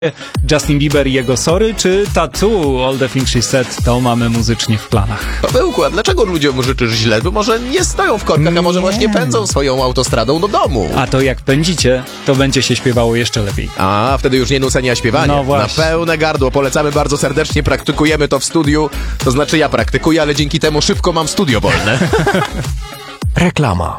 Justin Bieber i jego Sorry, czy Tattoo All the Things She Said, to mamy muzycznie w planach. Pawełku, a dlaczego ludziom życzysz źle? Bo może nie stoją w korkach, a może właśnie pędzą swoją autostradą do domu. A to jak pędzicie, to będzie się śpiewało jeszcze lepiej. A wtedy już nie nucenie, a śpiewanie. No właśnie. Na pełne gardło. Polecamy bardzo serdecznie, praktykujemy to w studiu. To znaczy ja praktykuję, ale dzięki temu szybko mam studio wolne. Reklama.